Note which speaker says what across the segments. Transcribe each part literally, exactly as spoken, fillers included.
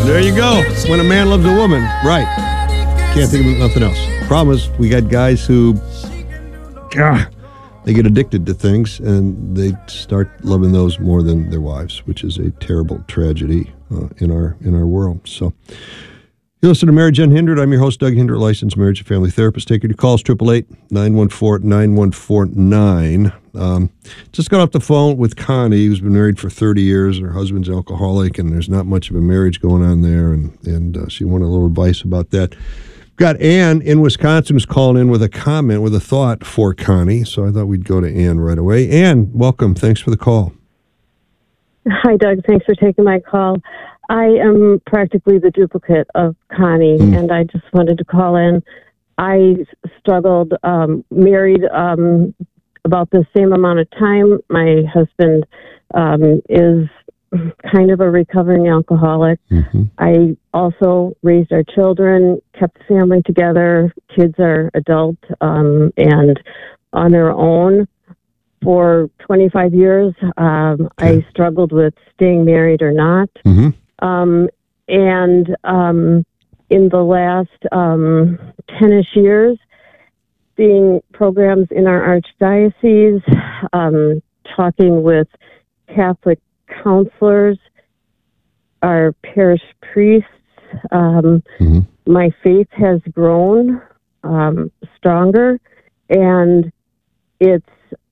Speaker 1: There you go. When a man loves a woman, right. Can't think of nothing else. Problem is, we got guys who, ah, they get addicted to things and they start loving those more than their wives, which is a terrible tragedy uh, in our in our world. So, you listen to Marriage Unhindered. I'm your host, Doug Hinder, licensed marriage and family therapist. Take your calls, eight eight eight, nine one four, nine one four nine. Um, just got off the phone with Connie, who's been married for thirty years. Her husband's alcoholic, and there's not much of a marriage going on there, and, and uh, she wanted a little advice about that. Got Ann in Wisconsin who's calling in with a comment, with a thought for Connie, so I thought we'd go to Ann right away. Ann, welcome. Thanks for the call.
Speaker 2: Hi, Doug. Thanks for taking my call. I am practically the duplicate of Connie, mm. and I just wanted to call in. I struggled, um, married um, about the same amount of time. My husband um, is kind of a recovering alcoholic. Mm-hmm. I also raised our children, kept the family together. Kids are adult um, and on their own. For twenty-five years, um, okay. I struggled with staying married or not. Mm-hmm. Um, and um, in the last um, ten-ish years, seeing programs in our archdiocese, um, talking with Catholic counselors, our parish priests, um, mm-hmm. my faith has grown um, stronger, and it's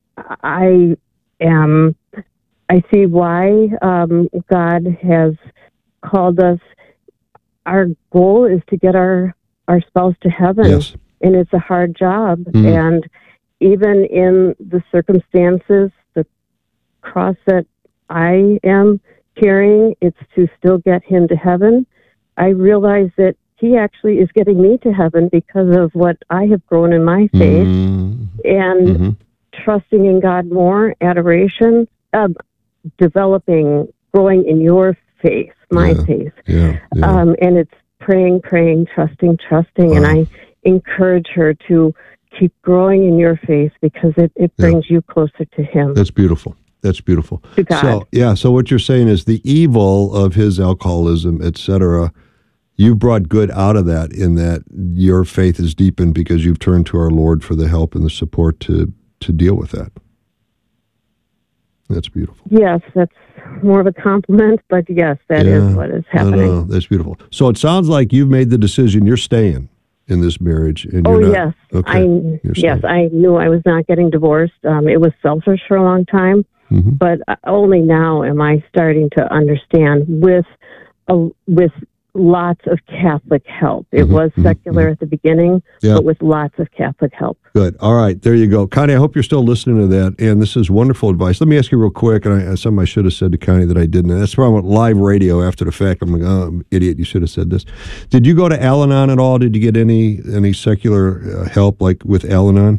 Speaker 2: I am I see why um, God has called us. Our goal is to get our our spouse to heaven,
Speaker 1: yes.
Speaker 2: and it's a hard job. Mm-hmm. And even in the circumstances, the cross that I am carrying, it's to still get him to heaven. I realize that he actually is getting me to heaven because of what I have grown in my faith, mm-hmm. and mm-hmm. trusting in God more, adoration, uh, developing, growing in your faith, my
Speaker 1: yeah,
Speaker 2: faith.
Speaker 1: Yeah, yeah.
Speaker 2: Um, and it's praying, praying, trusting, trusting. Wow. And I encourage her to keep growing in your faith because it, it brings yeah. you closer to him.
Speaker 1: That's beautiful. That's beautiful.
Speaker 2: To God.
Speaker 1: So, yeah, so what you're saying is the evil of his alcoholism, et cetera, you brought good out of that in that your faith is deepened because you've turned to our Lord for the help and the support to, to deal with that. That's beautiful.
Speaker 2: Yes, that's more of a compliment, but yes, that
Speaker 1: yeah,
Speaker 2: is what is happening.
Speaker 1: No, no, that's beautiful. So it sounds like you've made the decision you're staying in this marriage. And
Speaker 2: oh,
Speaker 1: you're not,
Speaker 2: yes.
Speaker 1: Okay,
Speaker 2: I, yes, I knew I was not getting divorced. Um, it was selfish for a long time, mm-hmm. but only now am I starting to understand with a, with lots of Catholic help. It mm-hmm, was secular mm-hmm. at the beginning, yep. but with lots of Catholic help.
Speaker 1: Good. All right. There you go. Connie, I hope you're still listening to that. And this is wonderful advice. Let me ask you real quick, and I, something I should have said to Connie that I didn't. And that's probably live radio after the fact. I'm like, oh, idiot, you should have said this. Did you go to Al-Anon at all? Did you get any, any secular uh, help like with Al-Anon?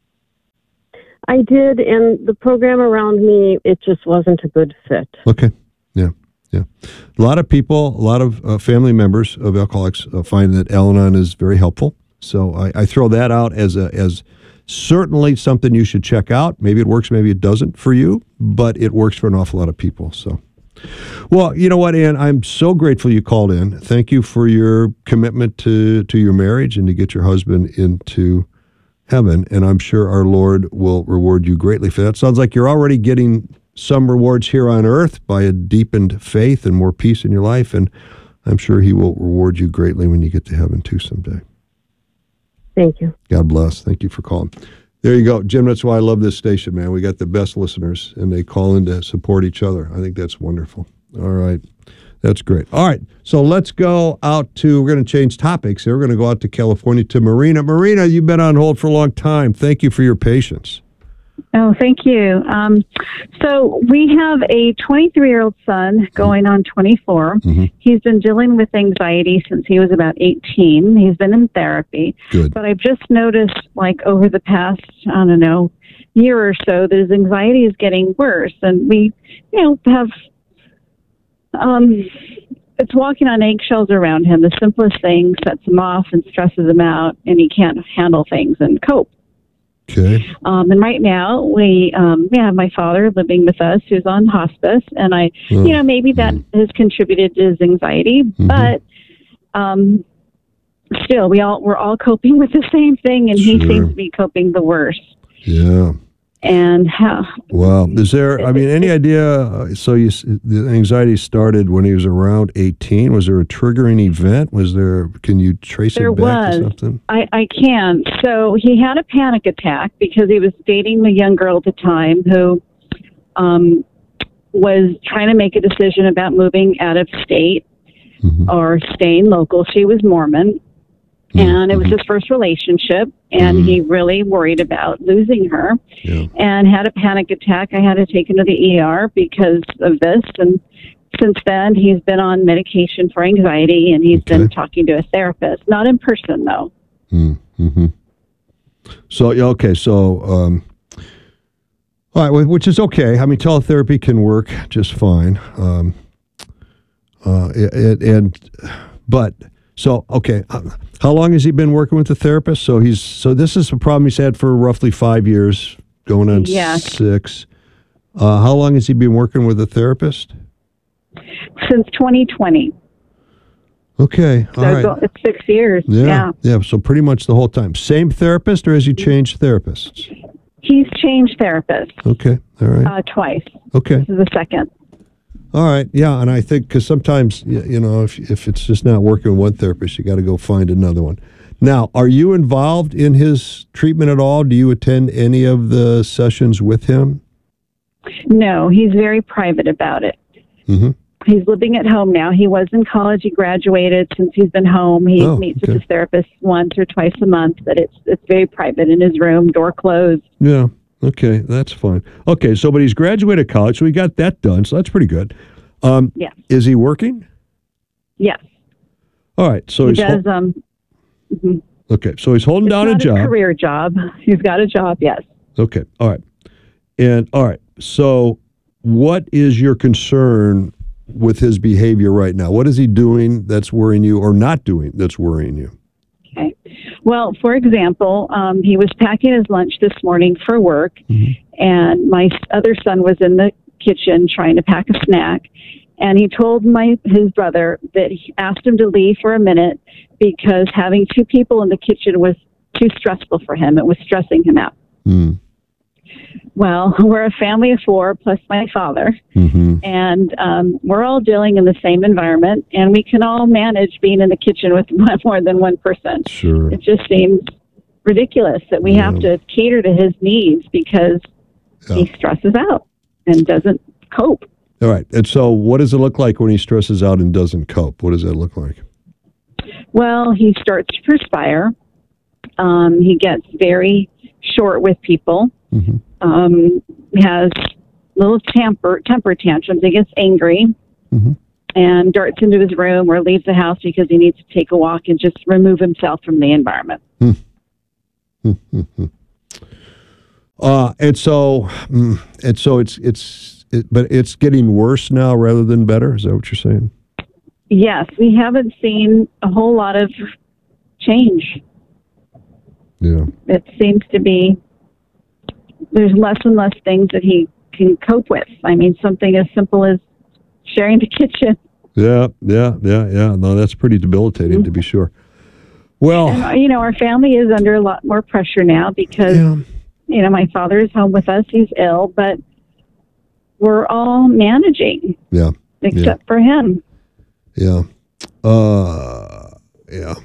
Speaker 2: I did, and the program around me, it just wasn't a good fit.
Speaker 1: Okay. Yeah. Yeah. A lot of people, a lot of uh, family members of alcoholics uh, find that Al-Anon is very helpful. So I, I throw that out as a, as certainly something you should check out. Maybe it works, maybe it doesn't for you, but it works for an awful lot of people. So, well, you know what, Ann, I'm so grateful you called in. Thank you for your commitment to, to your marriage and to get your husband into heaven. And I'm sure our Lord will reward you greatly for that. Sounds like you're already getting some rewards here on earth by a deepened faith and more peace in your life, and I'm sure he will reward you greatly when you get to heaven too someday.
Speaker 2: Thank you.
Speaker 1: God bless. Thank you for calling. There you go. Jim, that's why I love this station, man. We got the best listeners, and they call in to support each other. I think that's wonderful. All right. That's great. All right. So let's go out to, we're going to change topics here. We're going to go out to California to Marina. Marina, you've been on hold for a long time. Thank you for your patience.
Speaker 3: Oh, thank you. Um, so we have a twenty-three-year-old son going on twenty-four. Mm-hmm. He's been dealing with anxiety since he was about eighteen. He's been in therapy.
Speaker 1: Good.
Speaker 3: But I've just noticed, like, over the past, I don't know, year or so, that his anxiety is getting worse. And we, you know, have, um, it's walking on eggshells around him. The simplest thing sets him off and stresses him out, and he can't handle things and cope.
Speaker 1: Okay.
Speaker 3: Um, and right now we um, we have my father living with us who's on hospice, and I,
Speaker 1: Oh,
Speaker 3: you know, maybe that
Speaker 1: mm.
Speaker 3: has contributed to his anxiety,
Speaker 1: Mhm.
Speaker 3: but um, still, we all we're all coping with the same thing, and he
Speaker 1: Sure.
Speaker 3: seems to be coping the worst.
Speaker 1: Yeah.
Speaker 3: And how?
Speaker 1: Wow. Is there, I mean, any idea? uh, So you, s- the anxiety started when he was around eighteen. Was there a triggering event? Was there, can you trace
Speaker 3: There
Speaker 1: it back
Speaker 3: was.
Speaker 1: to something?
Speaker 3: I, I can. So he had a panic attack because he was dating a young girl at the time who um, was trying to make a decision about moving out of state
Speaker 1: Mhm.
Speaker 3: or staying local. She was Mormon, and it was
Speaker 1: Mhm.
Speaker 3: his first relationship, and
Speaker 1: Mhm.
Speaker 3: he really worried about losing her
Speaker 1: Yeah.
Speaker 3: and had a panic attack. I had to take him to the E R because of this, and since then he's been on medication for anxiety, and he's been
Speaker 1: Okay.
Speaker 3: talking to a therapist, not in person though.
Speaker 1: Mm-hmm. So, yeah, okay. So, um, all right, wh- which is okay. I mean, teletherapy can work just fine. Um, uh, it, and, but, so, okay. uh, How long has he been working with the therapist? So he's, so this is a problem he's had for roughly five years, going on
Speaker 3: Yeah.
Speaker 1: six. Uh, how long has he been working with a therapist?
Speaker 3: Since twenty twenty,
Speaker 1: Okay.
Speaker 3: so
Speaker 1: All right.
Speaker 3: go- it's six years.
Speaker 1: Yeah.
Speaker 3: Yeah.
Speaker 1: Yeah. So pretty much the whole time. Same therapist, or has he changed therapists?
Speaker 3: He's changed therapists
Speaker 1: Okay. All right.
Speaker 3: uh, twice.
Speaker 1: Okay.
Speaker 3: This is the second.
Speaker 1: All right. Yeah. And I think because sometimes, y- you know, if, if it's just not working with one therapist, you got to go find another one. Now, are you involved in his treatment at all? Do you attend any of the sessions with him?
Speaker 3: No, he's very private about it.
Speaker 1: Mm-hmm.
Speaker 3: He's living at home now. He was in college. He graduated. Since he's been home, he
Speaker 1: Oh,
Speaker 3: meets
Speaker 1: okay.
Speaker 3: with his therapist once or twice a month, but it's it's very private in his room, door closed.
Speaker 1: Yeah. Okay. That's fine. Okay. So, but he's graduated college, so he got that done. So that's pretty good. Um,
Speaker 3: Yes.
Speaker 1: Is he working?
Speaker 3: Yes.
Speaker 1: All right. So
Speaker 3: He
Speaker 1: he's hol-
Speaker 3: does. Um, mhm.
Speaker 1: okay. So he's holding
Speaker 3: It's
Speaker 1: down a
Speaker 3: not
Speaker 1: job.
Speaker 3: career job. He's got a job. Yes.
Speaker 1: Okay. All right. And all right. So what is your concern with his behavior right now? What is he doing that's worrying you, or not doing that's worrying you?
Speaker 3: Okay. Well, for example, um, he was packing his lunch this morning for work,
Speaker 1: Mhm.
Speaker 3: and my s- other son was in the kitchen trying to pack a snack, and he told my his brother that he asked him to leave for a minute because having two people in the kitchen was too stressful for him. It was stressing him out.
Speaker 1: Mm.
Speaker 3: Well, we're a family of four plus my father,
Speaker 1: Mm-hmm.
Speaker 3: and um, we're all dealing in the same environment, and we can all manage being in the kitchen with more than one person.
Speaker 1: Sure.
Speaker 3: It just seems ridiculous that we have
Speaker 1: Yeah.
Speaker 3: to cater to his needs because
Speaker 1: Yeah.
Speaker 3: he stresses out and doesn't cope.
Speaker 1: All right. And so what does it look like when he stresses out and doesn't cope? What does that look like?
Speaker 3: Well, he starts to perspire. Um, he gets very short with people.
Speaker 1: Mm-hmm.
Speaker 3: Um, has little temper temper tantrums. He gets angry
Speaker 1: Mm-hmm.
Speaker 3: and darts into his room or leaves the house because he needs to take a walk and just remove himself from the environment.
Speaker 1: Mm-hmm. Uh, and so, mm, and so it's, it's, it, but it's getting worse now rather than better. Is that what you're saying?
Speaker 3: Yes, we haven't seen a whole lot of change.
Speaker 1: Yeah.
Speaker 3: It seems to be there's less and less things that he can cope with. I mean, something as simple as sharing the kitchen.
Speaker 1: Yeah. Yeah. Yeah. Yeah. No, that's pretty debilitating,
Speaker 3: Mm-hmm.
Speaker 1: to be sure. Well,
Speaker 3: And, you know, our family is under a lot more pressure now because,
Speaker 1: yeah.
Speaker 3: you know, my father is home with us. He's ill, but we're all managing
Speaker 1: Yeah.
Speaker 3: except for him.
Speaker 1: Yeah. Uh, yeah.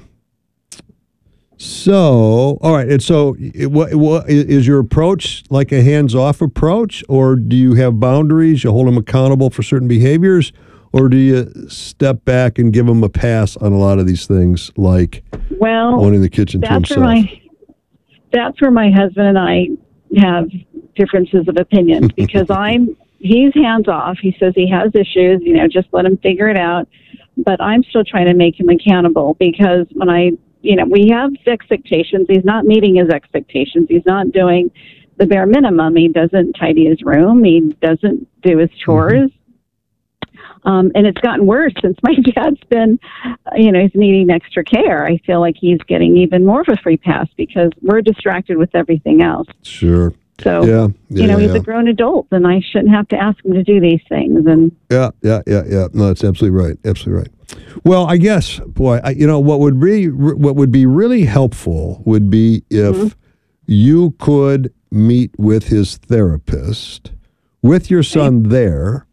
Speaker 1: So, all right. And so, it, what, what is your approach like a hands-off approach, or do you have boundaries? You hold them accountable for certain behaviors, or do you step back and give them a pass on a lot of these things, like
Speaker 3: Well,
Speaker 1: owning the kitchen to
Speaker 3: that's
Speaker 1: himself?
Speaker 3: where my that's where my husband and I have differences of opinions because I'm he's hands off. He says he has issues, you know, just let him figure it out. But I'm still trying to make him accountable because when I, you know, we have expectations. He's not meeting his expectations. He's not doing the bare minimum. He doesn't tidy his room. He doesn't do his chores. Um, and it's gotten worse since my dad's been, uh, you know, he's needing extra care. I feel like he's getting even more of a free pass because we're distracted with everything else.
Speaker 1: Sure.
Speaker 3: So,
Speaker 1: yeah, yeah,
Speaker 3: you know, he's
Speaker 1: yeah.
Speaker 3: a grown adult, and I shouldn't have to ask him to do these things. And
Speaker 1: Yeah, yeah, yeah, yeah. No, that's absolutely right. Absolutely right. Well, I guess, boy, I, you know, what would be what would be really helpful would be if
Speaker 3: mm-hmm.
Speaker 1: you could meet with his therapist, with your son
Speaker 3: okay.
Speaker 1: there,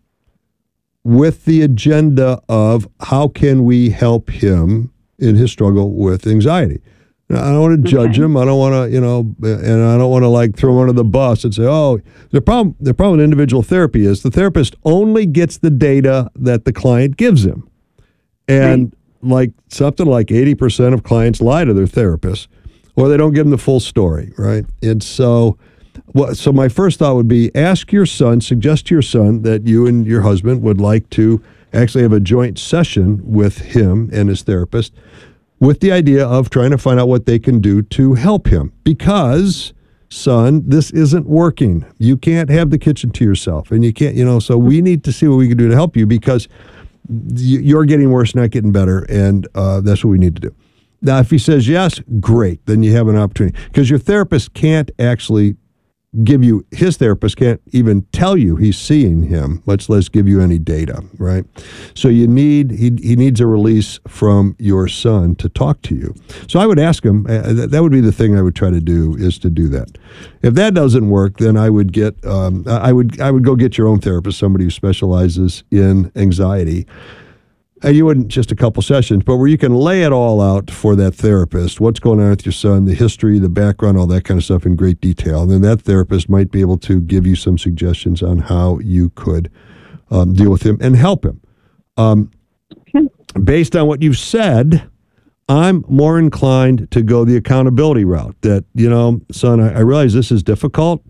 Speaker 1: with the agenda of how can we help him in his struggle with anxiety. Now, I don't want to judge
Speaker 3: okay.
Speaker 1: him. I don't want to, you know, and I don't want to like throw him under the bus and say, oh, the problem, the problem with individual therapy is the therapist only gets the data that the client gives him. And right. like something like eighty percent of clients lie to their therapist or they don't give them the full story, right? And so, well, so my first thought would be ask your son, suggest to your son that you and your husband would like to actually have a joint session with him and his therapist with the idea of trying to find out what they can do to help him. Because, son, this isn't working. You can't have the kitchen to yourself. And you can't, you know, so we need to see what we can do to help you because you're getting worse, not getting better. And uh, that's what we need to do. Now, if he says yes, great. Then you have an opportunity. Because your therapist can't actually give you, his therapist can't even tell you he's seeing him, much less give you any data, right? So you need, he, he needs a release from your son to talk to you. So I would ask him, uh, that, that would be the thing I would try to do, is to do that. If that doesn't work, then I would get, um, I would, I would go get your own therapist, somebody who specializes in anxiety. And you wouldn't just a couple sessions, but where you can lay it all out for that therapist, what's going on with your son, the history, the background, all that kind of stuff in great detail. And then that therapist might be able to give you some suggestions on how you could um, deal with him and help him. Um,
Speaker 3: okay.
Speaker 1: Based on what you've said, I'm more inclined to go the accountability route. That, you know, son, I, I realize this is difficult.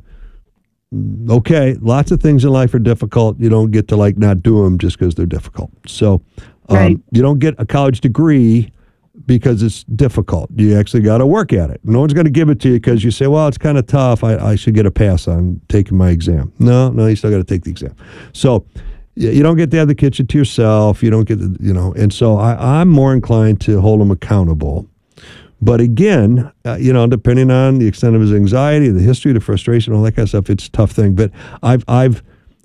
Speaker 1: Okay, lots of things in life are difficult. You don't get to like not do them just because they're difficult. So um,
Speaker 3: right.
Speaker 1: you don't get a college degree because it's difficult. You actually got to work at it. No one's going to give it to you because you say, well, it's kind of tough. I, I should get a pass on taking my exam. No, no, you still got to take the exam. So you don't get to have the kitchen to yourself. You don't get to, you know, and so I, I'm more inclined to hold them accountable. But again, uh, you know, depending on the extent of his anxiety, the history, the frustration, all that kind of stuff, it's a tough thing. But I've, I've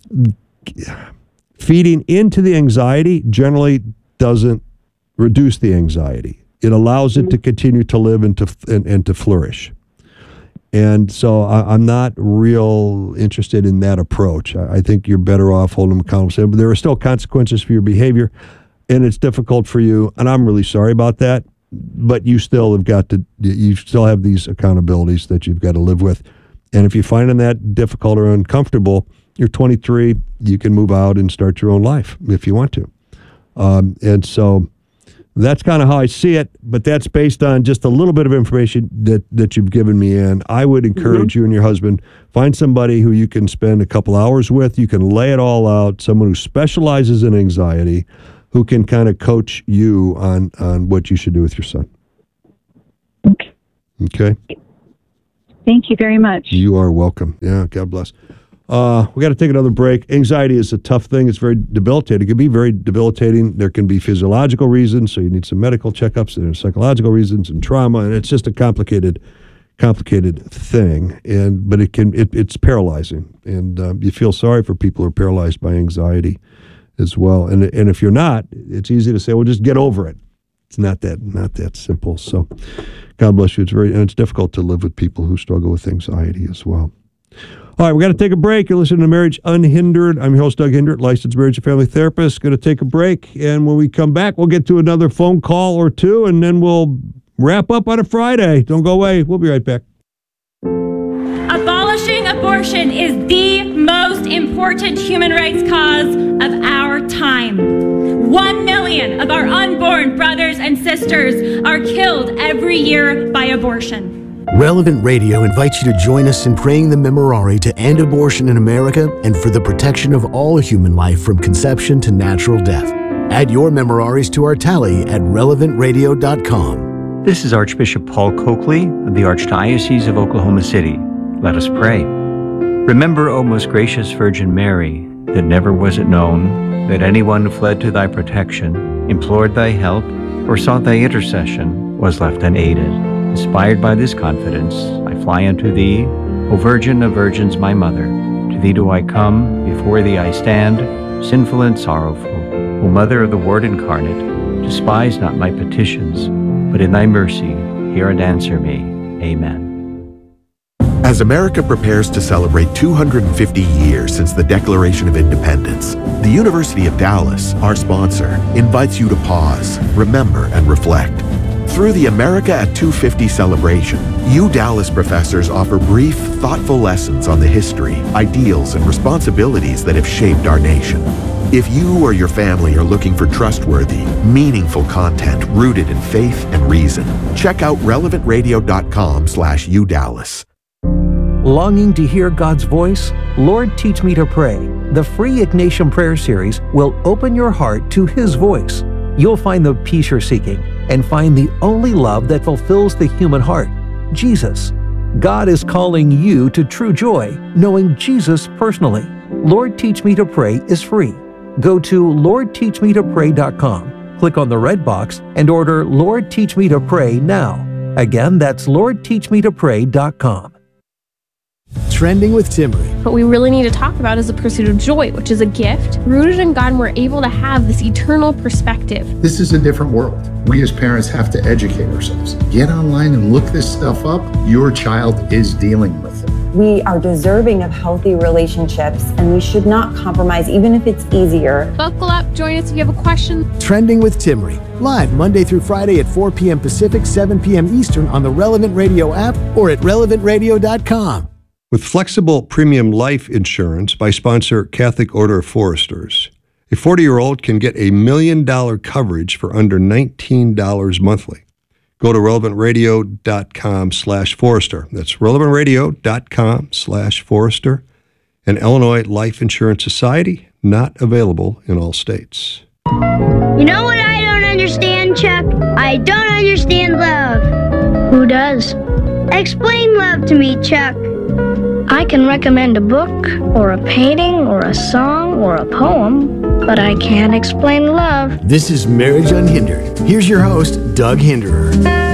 Speaker 1: feeding into the anxiety generally doesn't reduce the anxiety. It allows it to continue to live and to and, and to flourish. And so I, I'm not real interested in that approach. I, I think you're better off holding them accountable. But there are still consequences for your behavior, and it's difficult for you. And I'm really sorry about that. But you still have got to, you still have these accountabilities that you've got to live with. And if you're finding that difficult or uncomfortable, you're twenty-three, you can move out and start your own life if you want to. Um, and so that's kind of how I see it, but that's based on just a little bit of information that, that you've given me. And I would encourage mm-hmm. you and your husband, find somebody who you can spend a couple hours with. You can lay it all out, someone who specializes in anxiety, who can kind of coach you on, on what you should do with your son.
Speaker 3: Okay.
Speaker 1: Okay.
Speaker 3: Thank you very much.
Speaker 1: You are welcome. Yeah, God bless. Uh, we got to take another break. Anxiety is a tough thing. It's very debilitating. It can be very debilitating. There can be physiological reasons, so you need some medical checkups, and psychological reasons and trauma, and it's just a complicated, complicated thing. And but it can it, it's paralyzing, and uh, you feel sorry for people who are paralyzed by anxiety as well. And and if you're not, it's easy to say, well, just get over it. It's not that not that simple. So God bless you. It's very and it's difficult to live with people who struggle with anxiety as well. All right, we got to take a break. You're listening to Marriage Unhindered. I'm your host, Doug Hindert, licensed marriage and family therapist. Going to take a break, and when we come back, we'll get to another phone call or two, and then we'll wrap up on a Friday. Don't go away. We'll be right back.
Speaker 4: Abolishing abortion is the most important human rights cause of our time. One million of our unborn brothers and sisters are killed every year by abortion.
Speaker 5: Relevant Radio invites you to join us in praying the Memorare to end abortion in America and for the protection of all human life from conception to natural death. Add your Memoraries to our tally at relevant radio dot com.
Speaker 6: This is Archbishop Paul Coakley of the Archdiocese of Oklahoma City. Let us pray. Remember, O most gracious Virgin Mary, that never was it known that anyone fled to thy protection, implored thy help, or sought thy intercession was left unaided. Inspired by this confidence, I fly unto thee, O Virgin of Virgins, my Mother. To thee do I come, before thee I stand, sinful and sorrowful. O Mother of the Word incarnate, despise not my petitions, but in thy mercy hear and answer me. Amen.
Speaker 7: As America prepares to celebrate two hundred fifty years since the Declaration of Independence, the University of Dallas, our sponsor, invites you to pause, remember, and reflect. Through the America at two fifty celebration, U Dallas professors offer brief, thoughtful lessons on the history, ideals, and responsibilities that have shaped our nation. If you or your family are looking for trustworthy, meaningful content rooted in faith and reason, check out relevant radio dot com slash U Dallas.
Speaker 8: Longing to hear God's voice? Lord, Teach Me to Pray. The free Ignatian Prayer Series will open your heart to His voice. You'll find the peace you're seeking and find the only love that fulfills the human heart, Jesus. God is calling you to true joy, knowing Jesus personally. Lord, Teach Me to Pray is free. Go to lord teach me to pray dot com, click on the red box, and order Lord, Teach Me to Pray now. Again, that's lord teach me to pray dot com.
Speaker 5: Trending with Timmery.
Speaker 9: What we really need to talk about is the pursuit of joy, which is a gift. Rooted in God, and we're able to have this eternal perspective.
Speaker 10: This is a different world. We as parents have to educate ourselves. Get online and look this stuff up. Your child is dealing with it.
Speaker 11: We are deserving of healthy relationships, and we should not compromise, even if it's easier.
Speaker 9: Buckle up, join us if you have a question.
Speaker 5: Trending with Timmery. Live Monday through Friday at four p.m. Pacific, seven p.m. Eastern on the Relevant Radio app or at relevant radio dot com.
Speaker 1: With flexible premium life insurance by sponsor Catholic Order of Foresters, a forty-year-old can get a million dollar coverage for under nineteen dollars monthly. Go to relevant radio dot com slash Forester. That's relevant radio dot com slash Forester. An Illinois Life Insurance Society, not available in all states.
Speaker 12: You know what I don't understand, Chuck? I don't understand love. Who does? Explain love to me, Chuck. I can recommend a book, or a painting, or a song, or a poem, but I can't explain love.
Speaker 5: This is Marriage Unhindered. Here's your host, Doug Hinderer.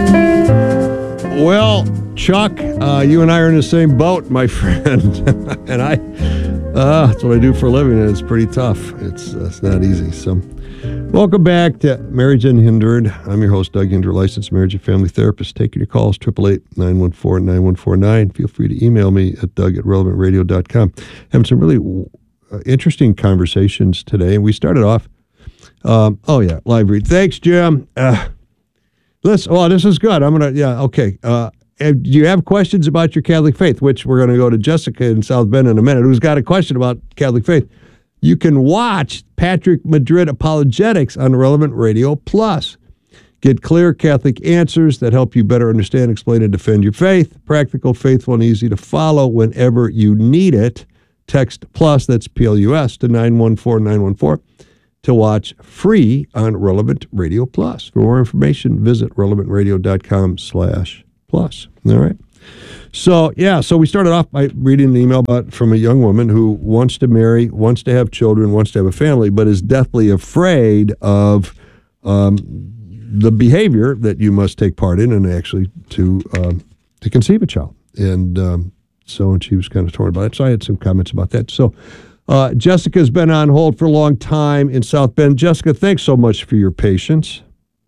Speaker 1: Well, Chuck, uh, you and I are in the same boat, my friend. and I, uh, that's what I do for a living, and it's pretty tough. It's, uh, it's not easy. So, welcome back to Marriage Unhindered. I'm your host, Doug Hinderer, licensed marriage and family therapist. Taking your calls, eight eight eight, nine one four, nine one four nine. Feel free to email me at doug at relevant radio dot com. Having some really uh, interesting conversations today. And we started off, um, oh yeah, live read. Thanks, Jim. Uh, let's, oh, this is good. I'm going to, yeah, okay. Uh, do you have questions about your Catholic faith? Which we're going to go to Jessica in South Bend in a minute, who's got a question about Catholic faith. You can watch Patrick Madrid Apologetics on Relevant Radio Plus. Get clear Catholic answers that help you better understand, explain, and defend your faith. Practical, faithful, and easy to follow whenever you need it. Text PLUS, that's P L U S, to nine one four nine one four to watch free on Relevant Radio Plus. For more information, visit relevant radio dot com slash plus. All right. So, yeah, so we started off by reading an email about, from a young woman who wants to marry, wants to have children, wants to have a family, but is deathly afraid of um, the behavior that you must take part in and actually to um, to conceive a child. And um, so and she was kind of torn about it. So I had some comments about that. So uh, Jessica's been on hold for a long time in South Bend. Jessica, thanks so much for your patience.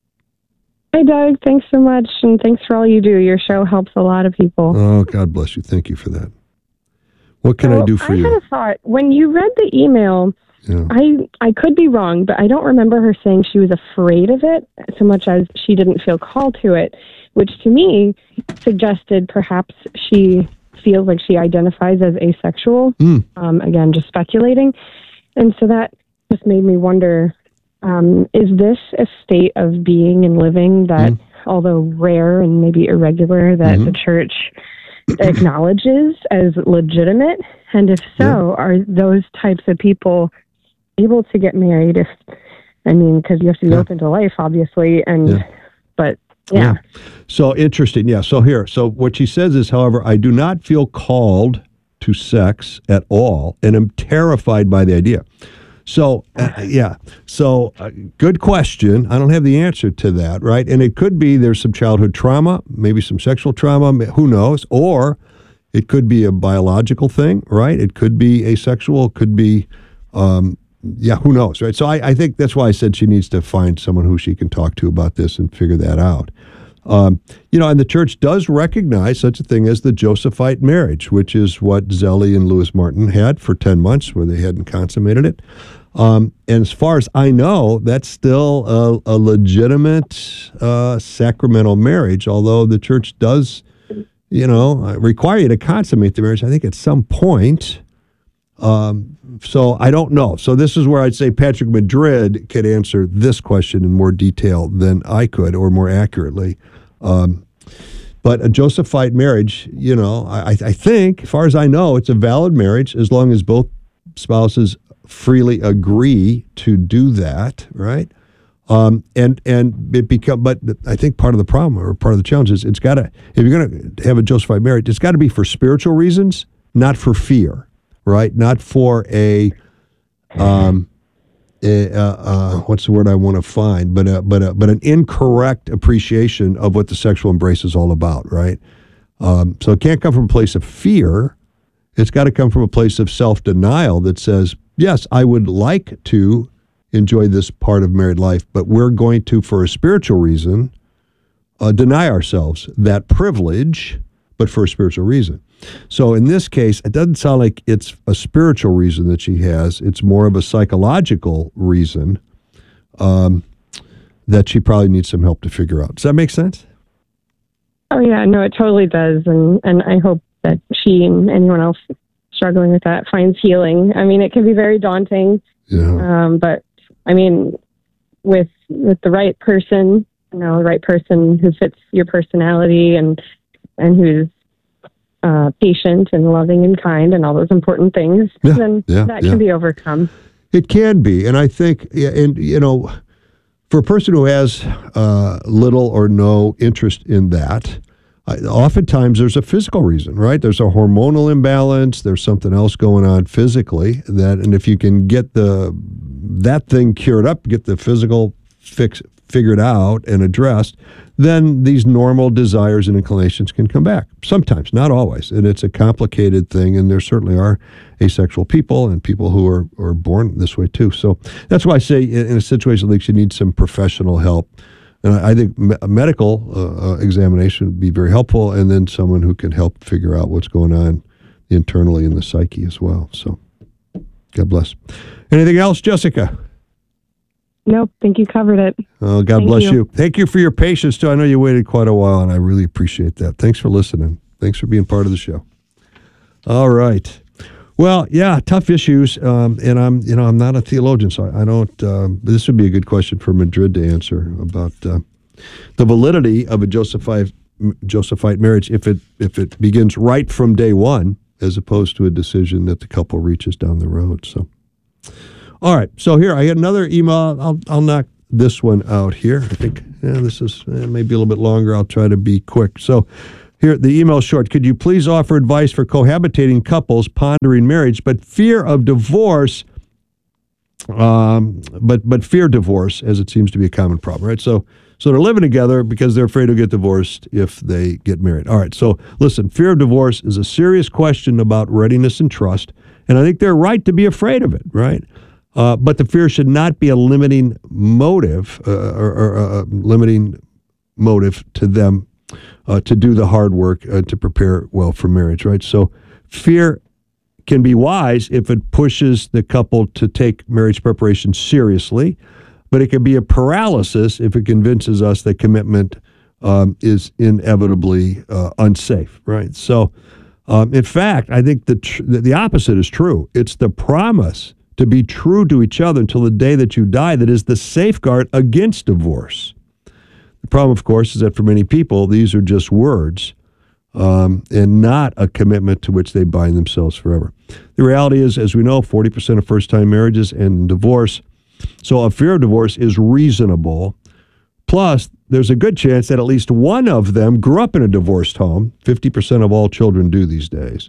Speaker 13: Hi, Doug. Thanks so much, and thanks for all you do. Your show helps a lot of people.
Speaker 1: Oh, God bless you. Thank you for that. What can
Speaker 13: so
Speaker 1: I do for
Speaker 13: I
Speaker 1: you?
Speaker 13: I had a thought. When you read the email, yeah. I I could be wrong, but I don't remember her saying she was afraid of it so much as she didn't feel called to it, which to me suggested perhaps she feels like she identifies as asexual. Mm. Um, again, just speculating. And so that just made me wonder... Um, is this a state of being and living that, mm. although rare and maybe irregular, that mm-hmm. the church acknowledges as legitimate? And if so, yeah. are those types of people able to get married? If I mean, because you have to be yeah. open to life, obviously, and yeah. but yeah. yeah.
Speaker 1: So interesting. Yeah. So here, so what she says is, however, I do not feel called to sex at all and am terrified by the idea. So, uh, yeah. So, uh, good question. I don't have the answer to that, right? And it could be there's some childhood trauma, maybe some sexual trauma, who knows? Or it could be a biological thing, right? It could be asexual, it could be, um, yeah, who knows, right? So I, I think that's why I said she needs to find someone who she can talk to about this and figure that out. Um, you know, and the church does recognize such a thing as the Josephite marriage, which is what Zelly and Lewis Martin had for ten months where they hadn't consummated it. Um, and as far as I know, that's still a, a legitimate uh, sacramental marriage, although the church does, you know, require you to consummate the marriage, I think, at some point. Um, so I don't know. So this is where I'd say Patrick Madrid could answer this question in more detail than I could, or more accurately. Um, but a Josephite marriage, you know, I, I think, as far as I know, it's a valid marriage as long as both spouses freely agree to do that, right? Um, and and it become, but I think part of the problem or part of the challenge is it's got to, if you're going to have a Josephite marriage, it's got to be for spiritual reasons, not for fear. Right, not for a, um, a, uh, uh, what's the word I want to find, but a, but a, but an incorrect appreciation of what the sexual embrace is all about. Right, um, so it can't come from a place of fear. It's got to come from a place of self-denial that says, yes, I would like to enjoy this part of married life, but we're going to, for a spiritual reason, uh, deny ourselves that privilege, but for a spiritual reason. So in this case, it doesn't sound like it's a spiritual reason that she has. It's more of a psychological reason um, that she probably needs some help to figure out. Does that make sense?
Speaker 13: Oh, yeah, no, it totally does. And, and I hope that she and anyone else struggling with that finds healing. I mean, it can be very daunting.
Speaker 1: Yeah.
Speaker 13: Um, but, I mean, with with the right person, you know, the right person who fits your personality and and who's Uh, patient and loving and kind and all those important things,
Speaker 1: yeah,
Speaker 13: then
Speaker 1: yeah,
Speaker 13: that
Speaker 1: yeah.
Speaker 13: can be overcome.
Speaker 1: It can be. And I think, and you know, for a person who has uh, little or no interest in that, I, oftentimes there's a physical reason, right? There's a hormonal imbalance. There's something else going on physically that, and if you can get the that thing cured up, get the physical fix figured out and addressed, then these normal desires and inclinations can come back. Sometimes, not always. And it's a complicated thing, and there certainly are asexual people and people who are, are born this way too. So that's why I say in, in a situation like she needs some professional help. And I, I think me- a medical uh, examination would be very helpful, and then someone who can help figure out what's going on internally in the psyche as well. So God bless. Anything else, Jessica?
Speaker 13: Nope, think you covered it.
Speaker 1: Oh, God
Speaker 13: Thank
Speaker 1: bless you.
Speaker 13: you.
Speaker 1: Thank you for your patience, too. I know you waited quite a while, and I really appreciate that. Thanks for listening. Thanks for being part of the show. All right. Well, yeah, tough issues, um, and I'm, you know, I'm not a theologian, so I, I don't. Um, this would be a good question for Madrid to answer about uh, the validity of a Josephite Josephite marriage if it if it begins right from day one, as opposed to a decision that the couple reaches down the road. So. All right, so here, I got another email. I'll I'll knock this one out here. I think yeah, this is eh, maybe a little bit longer. I'll try to be quick. So here, the email is short. Could you please offer advice for cohabitating couples pondering marriage, but fear of divorce, um, but but fear divorce, as it seems to be a common problem, right? So so they're living together because they're afraid to get divorced if they get married. All right, so listen, fear of divorce is a serious question about readiness and trust, and I think they're right to be afraid of it, right? Uh, but the fear should not be a limiting motive uh, or, or uh, limiting motive to them uh, to do the hard work uh, to prepare well for marriage, right? So fear can be wise if it pushes the couple to take marriage preparation seriously, but it can be a paralysis if it convinces us that commitment um, is inevitably uh, unsafe, right? So um, in fact, I think the, tr- the opposite is true. It's the promise to be true to each other until the day that you die that is the safeguard against divorce. The problem, of course, is that for many people, these are just words um, and not a commitment to which they bind themselves forever. The reality is, as we know, forty percent of first-time marriages end in divorce. So a fear of divorce is reasonable. Plus, there's a good chance that at least one of them grew up in a divorced home. fifty percent of all children do these days.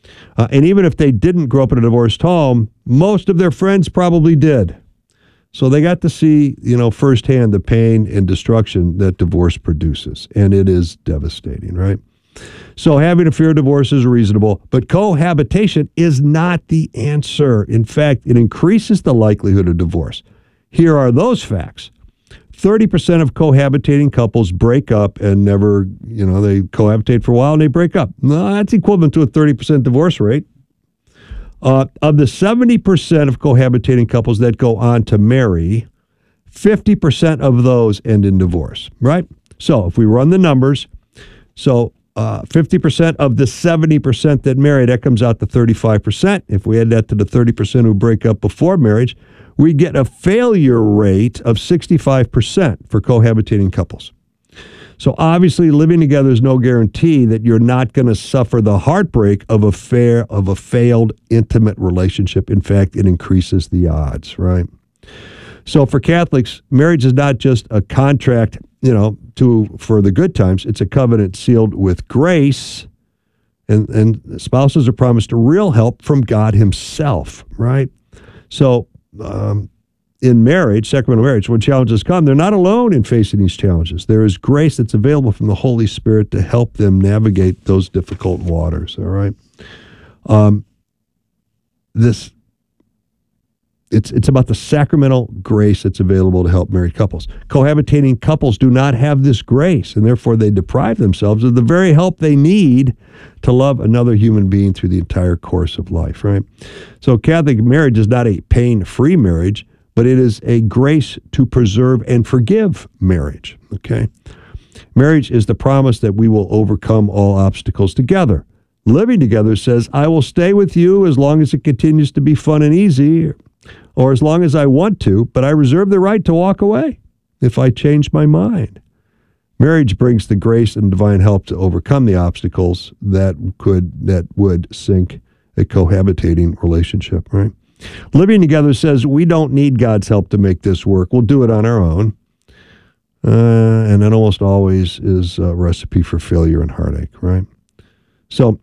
Speaker 1: Uh, and even if they didn't grow up in a divorced home, most of their friends probably did. So they got to see, you know, firsthand the pain and destruction that divorce produces. And it is devastating, right? So having a fear of divorce is reasonable, but cohabitation is not the answer. In fact, it increases the likelihood of divorce. Here are those facts. thirty percent of cohabitating couples break up and never, you know, they cohabitate for a while and they break up. No, that's equivalent to a thirty percent divorce rate. Uh, of the seventy percent of cohabitating couples that go on to marry, fifty percent of those end in divorce, right? So if we run the numbers, so uh, fifty percent of the seventy percent that marry, that comes out to thirty-five percent. If we add that to the thirty percent who break up before marriage, we get a failure rate of sixty-five percent for cohabitating couples. So obviously living together is no guarantee that you're not going to suffer the heartbreak of a fair, of a failed intimate relationship. In fact, it increases the odds, right? So for Catholics, marriage is not just a contract, you know, to for the good times. It's a covenant sealed with grace, and, and spouses are promised real help from God himself, right? So um, in marriage, sacramental marriage, when challenges come, they're not alone in facing these challenges. There is grace that's available from the Holy Spirit to help them navigate those difficult waters, all right? Um, this, it's, it's about the sacramental grace that's available to help married couples. Cohabitating couples do not have this grace, and therefore they deprive themselves of the very help they need to love another human being through the entire course of life, right? So Catholic marriage is not a pain-free marriage, but it is a grace to preserve and forgive marriage, okay? Marriage is the promise that we will overcome all obstacles together. Living together says, I will stay with you as long as it continues to be fun and easy, or as long as I want to, but I reserve the right to walk away if I change my mind. Marriage brings the grace and divine help to overcome the obstacles that could, that would sink a cohabitating relationship, right? Living together says we don't need God's help to make this work. We'll do it on our own. Uh, and that almost always is a recipe for failure and heartache, right? So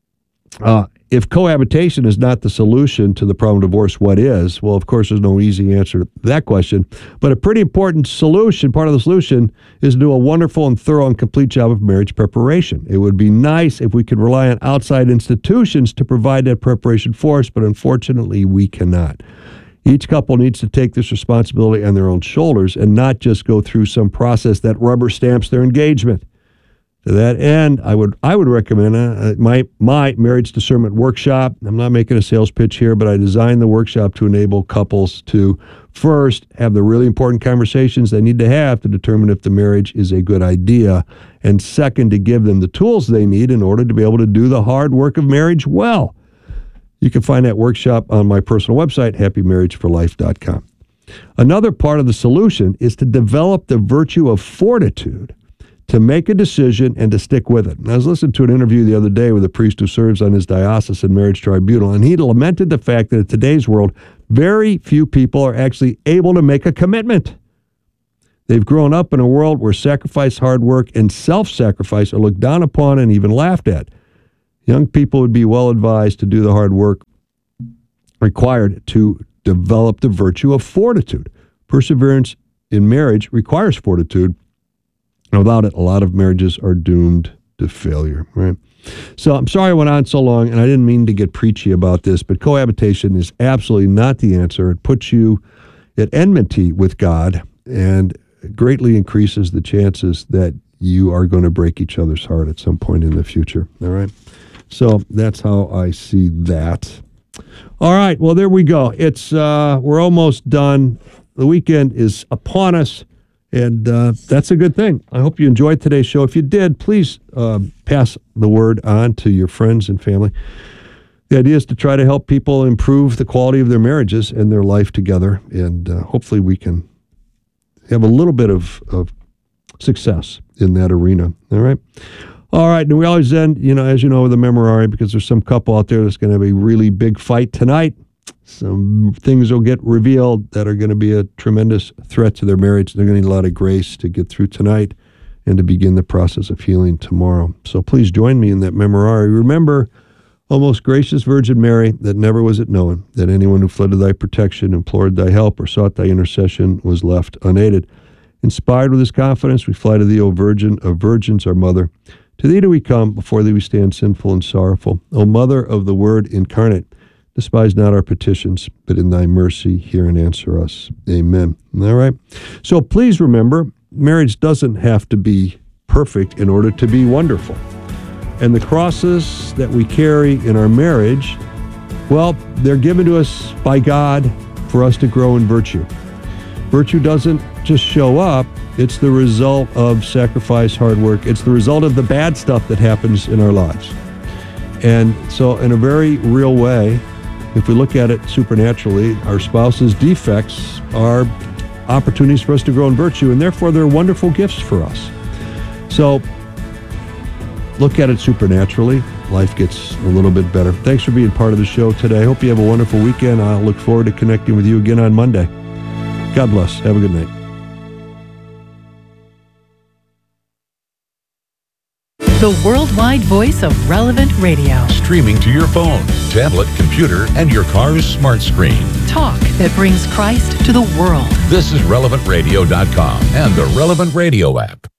Speaker 1: uh, if cohabitation is not the solution to the problem of divorce, what is? Well, of course, there's no easy answer to that question. But a pretty important solution, part of the solution, is to do a wonderful and thorough and complete job of marriage preparation. It would be nice if we could rely on outside institutions to provide that preparation for us, but unfortunately, we cannot. Each couple needs to take this responsibility on their own shoulders and not just go through some process that rubber stamps their engagement. To that end, I would I would recommend uh, my my marriage discernment workshop. I'm not making a sales pitch here, but I designed the workshop to enable couples to first have the really important conversations they need to have to determine if the marriage is a good idea, and second, to give them the tools they need in order to be able to do the hard work of marriage well. You can find that workshop on my personal website, happy marriage for life dot com. Another part of the solution is to develop the virtue of fortitude to make a decision and to stick with it. And I was listening to an interview the other day with a priest who serves on his diocesan marriage tribunal, and he lamented the fact that in today's world, very few people are actually able to make a commitment. They've grown up in a world where sacrifice, hard work, and self-sacrifice are looked down upon and even laughed at. Young people would be well advised to do the hard work required to develop the virtue of fortitude. Perseverance in marriage requires fortitude. Without it, a lot of marriages are doomed to failure, right? So I'm sorry I went on so long, and I didn't mean to get preachy about this, but cohabitation is absolutely not the answer. It puts you at enmity with God and greatly increases the chances that you are going to break each other's heart at some point in the future, all right? So that's how I see that. All right, well, there we go. It's uh, we're almost done. The weekend is upon us. And uh, that's a good thing. I hope you enjoyed today's show. If you did, please uh, pass the word on to your friends and family. The idea is to try to help people improve the quality of their marriages and their life together. And uh, hopefully we can have a little bit of, of success in that arena. All right? All right. And we always end, you know, as you know, with a memorare, because there's some couple out there that's going to have a really big fight tonight. Some things will get revealed that are going to be a tremendous threat to their marriage. They're going to need a lot of grace to get through tonight and to begin the process of healing tomorrow. So please join me in that memorare. Remember, O most gracious Virgin Mary, that never was it known that anyone who fled to thy protection, implored thy help, or sought thy intercession was left unaided. Inspired with this confidence, we fly to thee, O Virgin of Virgins, our Mother. To thee do we come, before thee we stand sinful and sorrowful. O Mother of the Word incarnate, despise not our petitions, but in thy mercy hear and answer us. Amen. All right. So please remember, marriage doesn't have to be perfect in order to be wonderful. And the crosses that we carry in our marriage, well, they're given to us by God for us to grow in virtue. Virtue doesn't just show up. It's the result of sacrifice, hard work. It's the result of the bad stuff that happens in our lives. And so in a very real way, if we look at it supernaturally, our spouse's defects are opportunities for us to grow in virtue, and therefore they're wonderful gifts for us. So look at it supernaturally. Life gets a little bit better. Thanks for being part of the show today. I hope you have a wonderful weekend. I'll look forward to connecting with you again on Monday. God bless. Have a good night.
Speaker 14: The worldwide voice of Relevant Radio.
Speaker 15: Streaming to your phone, tablet, computer, and your car's smart screen.
Speaker 14: Talk that brings Christ to the world.
Speaker 15: This is relevant radio dot com and the Relevant Radio app.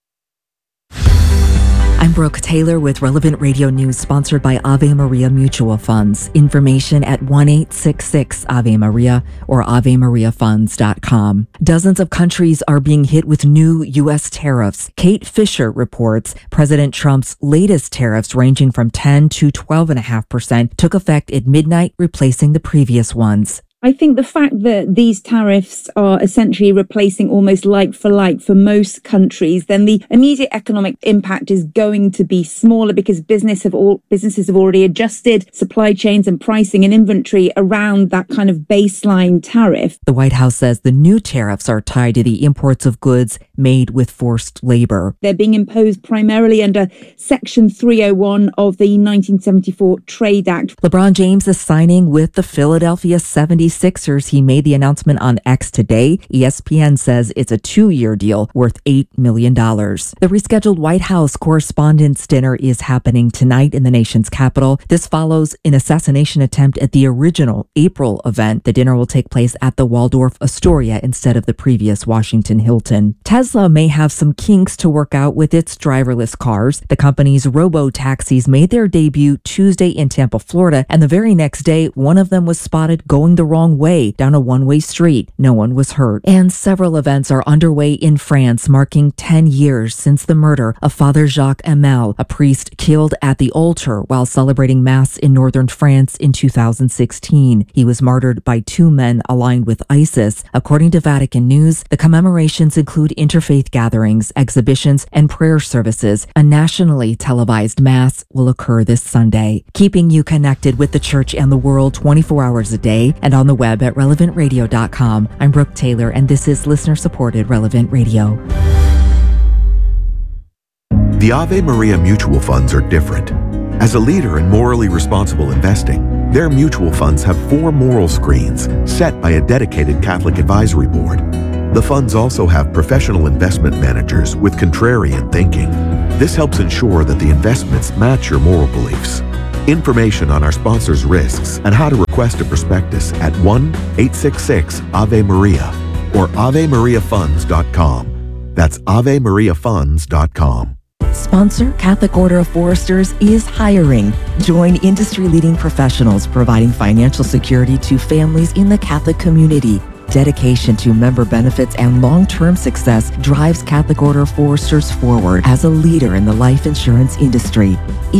Speaker 16: I'm Brooke Taylor with Relevant Radio News, sponsored by Ave Maria Mutual Funds. Information at one eight six six Ave Maria or ave maria funds dot com. Dozens of countries are being hit with new U S tariffs. Kate Fisher reports President Trump's latest tariffs, ranging from ten to twelve point five percent, took effect at midnight, replacing the previous ones.
Speaker 17: I think the fact that these tariffs are essentially replacing almost like for like for most countries, then the immediate economic impact is going to be smaller because business have all, businesses have already adjusted supply chains and pricing and inventory around that kind of baseline tariff.
Speaker 16: The White House says the new tariffs are tied to the imports of goods made with forced labor.
Speaker 17: They're being imposed primarily under Section three oh one of the nineteen seventy-four Trade Act.
Speaker 16: LeBron James is signing with the Philadelphia seventy-sixers. He made the announcement on X today. E S P N says it's a two-year deal worth eight million dollars. The rescheduled White House Correspondents' Dinner is happening tonight in the nation's capital. This follows an assassination attempt at the original April event. The dinner will take place at the Waldorf Astoria instead of the previous Washington Hilton. Tesla may have some kinks to work out with its driverless cars. The company's robo-taxis made their debut Tuesday in Tampa, Florida, and the very next day, one of them was spotted going the wrong way down a one-way street. No one was hurt. And several events are underway in France, marking ten years since the murder of Father Jacques Hamel, a priest killed at the altar while celebrating Mass in northern France in two thousand sixteen. He was martyred by two men aligned with ISIS. According to Vatican News, the commemorations include interfaith gatherings, exhibitions, and prayer services. A nationally televised Mass will occur this Sunday. Keeping you connected with the church and the world twenty-four hours a day and on the web at relevant radio dot com. I'm Brooke Taylor, and this is listener-supported Relevant Radio.
Speaker 7: The Ave Maria mutual funds are different. As a leader in morally responsible investing, their mutual funds have four moral screens set by a dedicated Catholic advisory board. The funds also have professional investment managers with contrarian thinking. This helps ensure that the investments match your moral beliefs. Information on our sponsors' risks and how to request a prospectus at one eight six six Ave Maria or ave maria funds dot com. That's ave maria funds dot com.
Speaker 16: Sponsor Catholic Order of Foresters is hiring. Join industry-leading professionals providing financial security to families in the Catholic community. Dedication to member benefits and long-term success drives Catholic Order of Foresters forward as a leader in the life insurance industry.